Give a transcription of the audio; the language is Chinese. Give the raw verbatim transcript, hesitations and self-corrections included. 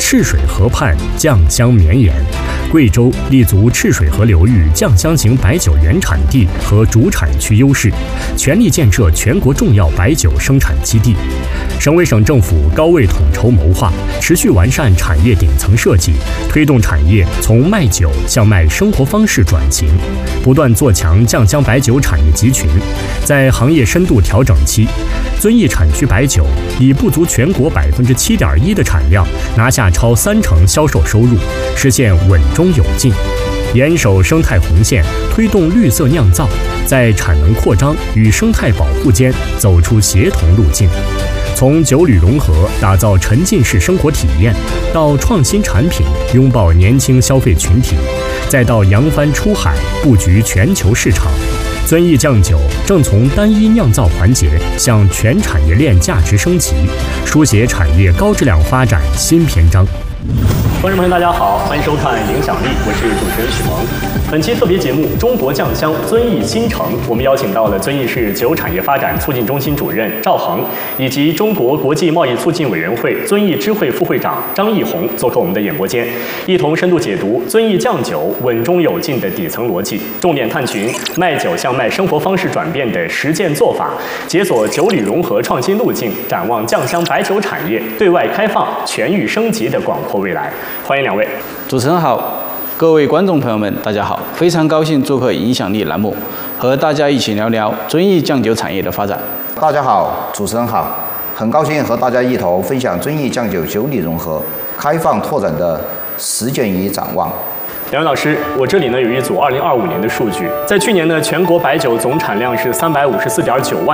赤水河畔酱香绵延。贵州立足赤水河流域酱香型白酒原产地和主产区优势，全力建设全国重要白酒生产基地。省委省政府高位统筹谋划，持续完善产业顶层设计，推动产业从卖酒向卖生活方式转型，不断做强酱香白酒产业集群。在行业深度调整期，遵义产区白酒以不足全国百分之七点一的产量，拿下超三成销售收入，实现稳中有进。严守生态红线，推动绿色酿造，在产能扩张与生态保护间走出协同路径。从酒旅融合打造沉浸式生活体验，到创新产品拥抱年轻消费群体，再到扬帆出海布局全球市场，遵义酱酒正从单一酿造环节向全产业链价值升级，书写产业高质量发展新篇章。观众朋友，大家好，欢迎收看《影响力》，我是主持人许萌。本期特别节目《中国酱香遵义新城》，我们邀请到了遵义市酒产业发展促进中心主任赵恒，以及中国国际贸易促进委员会遵义支会副会长张义红做客我们的演播间，一同深度解读遵义酱酒稳中有进的底层逻辑，重点探寻卖酒向卖生活方式转变的实践做法，解锁酒旅融合创新路径，展望酱香白酒产业对外开放、全域升级的广阔未来。欢迎两位。 主持人好，各位观众朋友们，大家好，非常高兴做客影响力栏目，和大家一起聊聊遵义酱酒产业的发展。 大家好，主持人好，很高兴和大家一同分享遵义酱酒酒旅融合开放拓展的实践与展望。 两位老师，我这里呢有一组二零二五年的数据，在去年呢，全国白酒总产量是三百五十四点九万